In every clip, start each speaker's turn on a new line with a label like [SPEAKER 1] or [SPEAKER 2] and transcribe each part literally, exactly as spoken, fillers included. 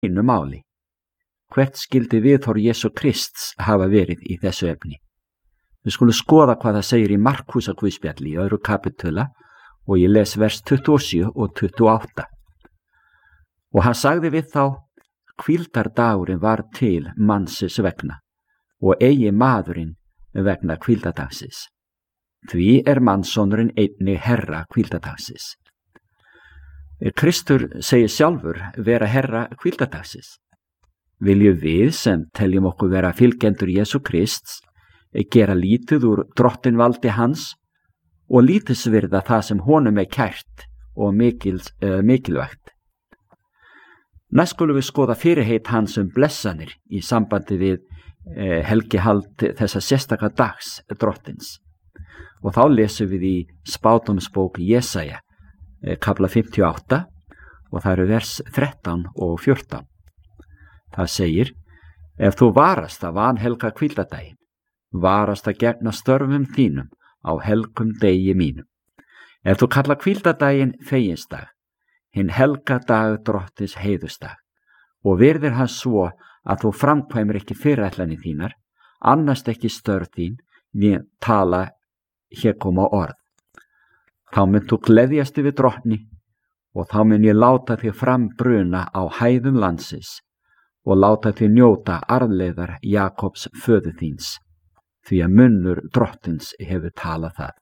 [SPEAKER 1] einu máli. Hvert skildi viðhorf Jesú Krists hafa verið í þessu efni? Við skulum skoða hvað það segir í Markúsar guðspjalli í öðru kapitula og ég les vers tuttugu og sjö og tuttugu og átta. Og hann sagði við þá, hvíldardagurinn var til mannsins vegna og eigi maðurinn vegna hvíldardagsins. Því er mannssonurinn einnig herra hvíldardagsins. Kristur segir sjálfur vera herra hvíldardagsins. Viljum við sem teljum okkur vera fylgjendur Jesú Krists gera lítið úr drottinvaldi hans og lítilsvirða það sem honum er kært og mikils, uh, mikilvægt. Næst skulum við skoða fyrirheit hans um blessanir í sambandi við uh, helgihald þessa sérstaka dags drottins. Og þá lesum við í spádómsbók Jesaja, uh, kafla fimmtíu og átta, og það eru vers þrettán og fjórtán. Það segir, ef þú varast að vanhelga hvíldardaginn, varast að gegna störfum þínum á helgum degi mínum. Ef þú kalla hvíldardaginn feginsdag, hinn helga dag drottins heiðusdag, og virðir hann svo að þú framkvæmir ekki fyrirætlanir þínar, annast ekki störf þín, né tala hér koma orð. Þá mun þú gleðjast yfir drottni, og þá mun ég láta þig frambruna á hæðum landsins, og láta þig njóta arfleiðar Jakobs föður þíns, því að munnur drottins hefur talað það.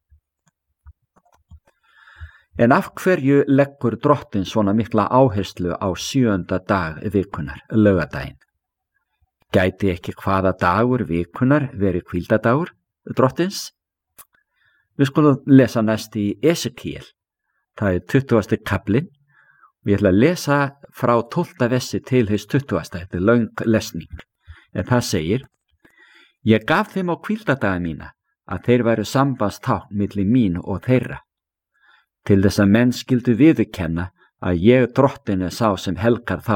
[SPEAKER 1] En af hverju leggur drottinn svona mikla áherslu á sjöunda dag vikunar, laugardaginn? Gæti ekki hvaða dagur vikunar verið hvíldardagur drottins? Við skulum lesa næst í Esekiel, það er tuttugasti kaflinn, og ég ætla að lesa frá tólfta versi til hins tuttugasta, þetta er löng lesning, en það segir, ég gaf þeim á hvíldardaga mína að þeir væru sambandstákn milli mín og þeirra, til þess að menn skyldu viðurkenna að ég drottinn er sá sem helgar þá.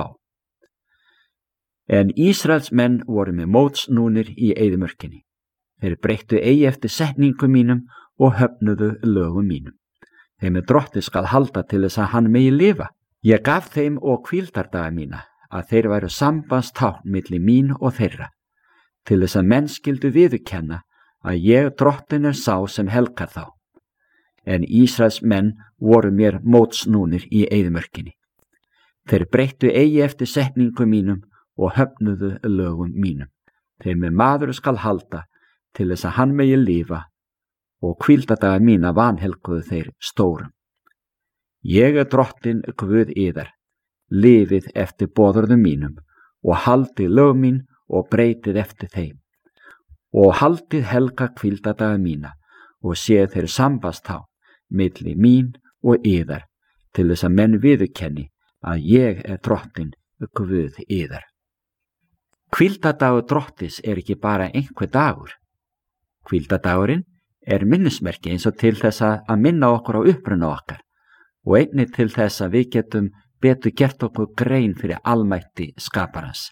[SPEAKER 1] En Ísraels menn voru með mótsnúnir í eyðimörkinni. Þeir breyttu eigi eftir setningum mínum og höfnuðu lögum mínum. Þeim er drottinn skal halda til þess að hann megi lifa. Ég gaf þeim og hvíldardaga mína að þeir væru sambandstákn milli mín og þeirra, til þess að menn skyldu viðurkenna að ég drottinn er sá sem helgar þá. En Ísraels menn voru mér mótsnúnir í eyðimörkinni. Þeir breyttu eigi eftir setningum mínum og höfnuðu lögum mínum. Þeim er maður skal halda til þess að hann megi lifa, og hvíldardaga mína vanhelguðu þeir stórum. Ég er drottinn Guð yðar, lifið eftir boðorðum mínum, og haldið lög mín og breytið eftir þeim. Og haldið helga hvíldardaga mína, og séð þeir sambandstá milli mín og yðar, til þess að menn viðurkenni að ég er drottinn Guð yðar. Hvíldardagur drottins er ekki bara einhver dagur. Hvíldardagurinn er minnismerki eins og til þess að minna okkur á uppruna okkar, og einnig til þess að við getum betur gert okkur grein fyrir almætti skaparans.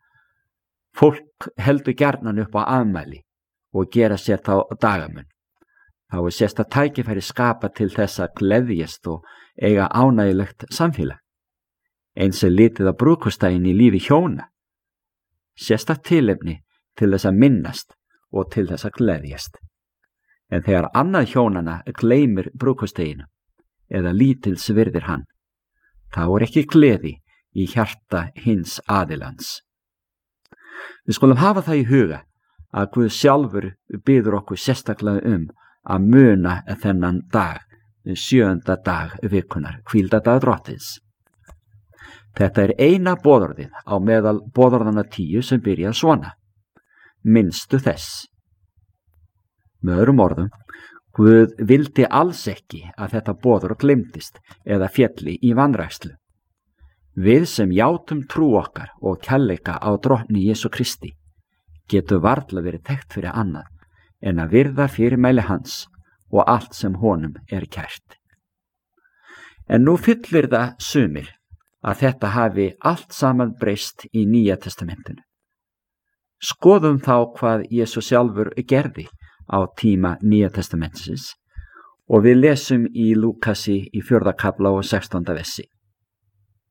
[SPEAKER 1] Fólk heldur gjarnan upp á afmæli og gera sér þá dagamun. Þá er sérstakt tækifæri skapa til þess að gleðjast og eiga ánægilegt samfélag. Eins er litið á brúðkaupsdaginn í lífi hjóna. Sérstakt tilefni til þess að minnast og til þess að gleðjast. En þegar annað hjónana gleymir brúðkaupsdeginum eða lítils virðir hann, þá er ekki gleði í hjarta hins aðilans. Við skulum hafa það í huga að Guð sjálfur biður okkur sérstaklega um að muna þennan dag, sjöunda dag vikunar, hvíldardag drottins. Þetta er eina boðorðið á meðal boðorðana tíu sem byrja svona. Minnstu þess. Með öðrum orðum, Guð vildi alls ekki að þetta boðorð gleymdist eða félli í vanrækslu. Við sem játum trú okkar og kærleika á drottni Jesú Kristi getur varla verið þekkt fyrir annað en að virða fyrirmæli hans og allt sem honum er kært. En nú fyllir það sumir að þetta hafi allt saman breyst í Nýja testamentinu. Skoðum þá hvað Jesús sjálfur gerði á tíma Nýja testamentsins og við lesum í Lúkasi í fjórða kafla og sextánda versi.